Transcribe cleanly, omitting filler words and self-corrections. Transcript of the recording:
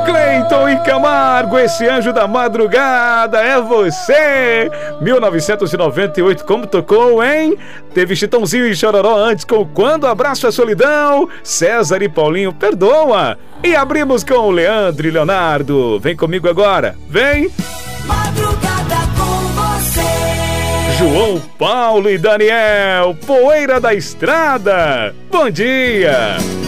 Cleiton e Camargo, esse anjo da madrugada é você. 1998, como tocou, hein? Teve Chitãozinho e Chororó antes com Quando Abraço a Solidão, César e Paulinho Perdoa. E abrimos com Leandro e Leonardo. Vem comigo agora, vem. Madrugada com você. João Paulo e Daniel, Poeira da Estrada. Bom dia.